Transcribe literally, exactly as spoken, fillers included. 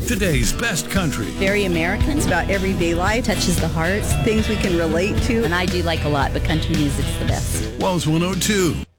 Today's best country. Very American. It's about everyday life. Touches the heart. Things we can relate to. And I do like a lot, but country music's the best. Wells one oh two.